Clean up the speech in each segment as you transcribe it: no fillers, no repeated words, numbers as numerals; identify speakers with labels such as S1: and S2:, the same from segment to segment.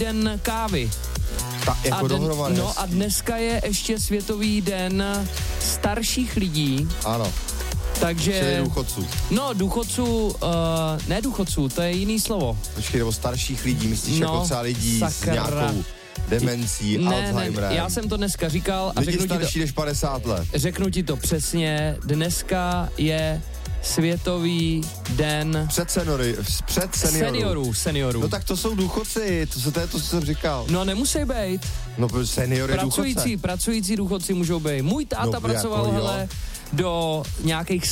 S1: den kávy.
S2: Jako dohromady.
S1: No a dneska je ještě Světový den starších lidí.
S2: Ano.
S1: Takže...
S2: Čili důchodců.
S1: No, ne důchodců, to je jiný slovo.
S2: Počkej, nebo starších lidí, myslíš jako třeba lidí s nějakou demencí, Alzheimerem.
S1: Ne, já jsem to dneska říkal. A
S2: lidi starší než 50 let.
S1: Řeknu ti to přesně, dneska je Světový den...
S2: Před seniorů. No tak to jsou důchodci, to je to, co jsem říkal.
S1: No nemusí být.
S2: No seniory
S1: Pracující důchodci můžou být. Můj táta pracoval, hele, do nějakých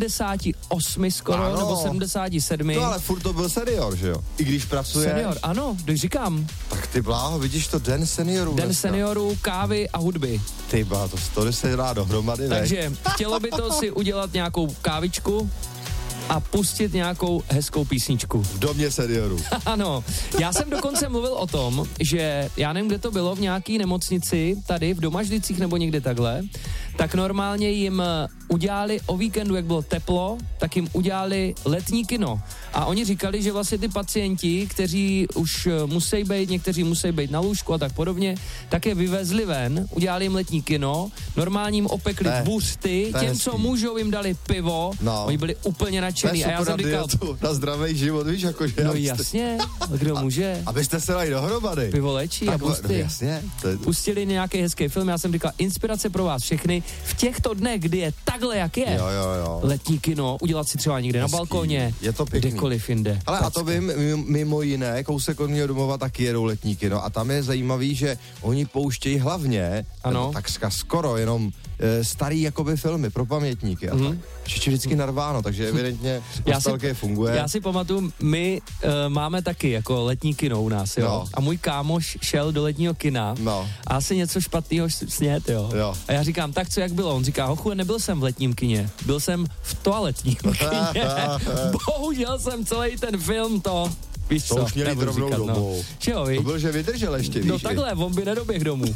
S1: 78 skoro, nebo 77.
S2: No ale furt to byl senior, že jo? I když pracuje.
S1: Senior, ano, když říkám.
S2: Tak ty bláho, vidíš to, den seniorů.
S1: Den seniorů, kávy a hudby.
S2: Ty bláho, to se dá dohromady, ne?
S1: Takže chtělo by to si udělat nějakou kávičku a pustit nějakou hezkou písničku.
S2: V domě seniorů.
S1: Ano, já jsem dokonce mluvil o tom, že já nevím, kde to bylo, v nějaký nemocnici, tady v Domažlicích nebo někde takhle, tak normálně jim udělali o víkendu, jak bylo teplo, tak jim udělali letní kino. A oni říkali, že vlastně ty pacienti, kteří už musí být, někteří musí být na lůžku a tak podobně, tak je vyvezli ven, udělali jim letní kino, normálně jim opekli buřty, těm, co můžou, jim dali pivo, oni byli úplně nadšený. A já jsem říkal,
S2: na zdravý život, víš, jakože.
S1: No jasně, kdo může.
S2: Abyste se dali dohromady.
S1: Pivo léčí a buřty.
S2: No, jasně.
S1: Pustili nějaký hezký film, já jsem říkal, inspirace pro vás všechny v těchto dnech, kdy je takhle, jak je.
S2: Jo.
S1: Letní kino, udělat si třeba někde na balkoně.
S2: Je to pěkný.
S1: Kdekoliv jinde.
S2: Ale a to vím, mimo jiné, kousek od mého domova taky jedou letní kino a tam je zajímavý, že oni pouštějí hlavně, takřka skoro jenom starý jakoby filmy pro pamětníky a tak. Ještě vždycky narváno, takže evidentně nostalgie funguje.
S1: Já si pamatuju, my máme taky jako letní kino u nás, jo. No. A můj kámoš šel do letního kina a asi něco špatného snět, jo. A já říkám, tak co, jak bylo? On říká, hochu, nebyl jsem v letním kině, byl jsem v toaletním kině. Bohužel jsem celý ten film víš
S2: to
S1: co,
S2: už měli drobnou domů.
S1: To
S2: byl, že vydržel ještě, víš.
S1: No takhle, on by nedoběh domů.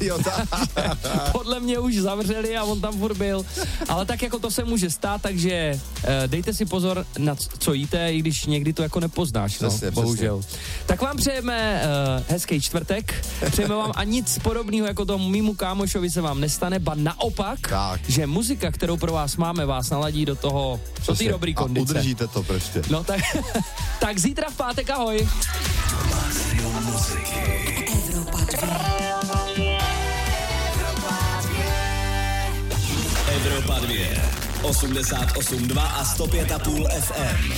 S1: Podle mě už zavřeli a on tam furt byl. Ale tak jako to se může stát, takže dejte si pozor na co jíte, i když někdy to jako nepoznáš,
S2: přesně,
S1: bohužel. Tak vám přejeme hezký čtvrtek, přejeme vám a nic podobného jako tomu mýmu kámošovi se vám nestane, ba naopak, že muzika, kterou pro vás máme, vás naladí do toho, do té dobrý kondice.
S2: A udržíte to prostě.
S1: No tak zítra v pátek, ahoj.
S3: Evropa 2, 88,2 a 105,5 FM.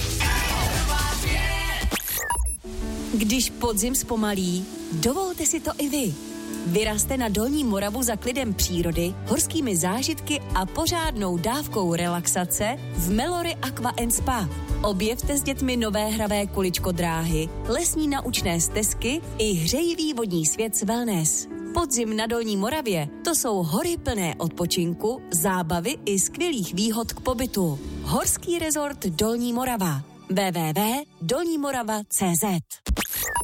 S4: Když podzim zpomalí, dovolte si to i vy. Vyrazte na Dolní Moravu za klidem přírody, horskými zážitky a pořádnou dávkou relaxace v Melory Aqua & Spa. Objevte s dětmi nové hravé kuličkodráhy, lesní naučné stezky i hřejivý vodní svět s wellness. Podzim na Dolní Moravě, to jsou hory plné odpočinku, zábavy i skvělých výhod k pobytu. Horský rezort Dolní Morava. www.dolnimorava.cz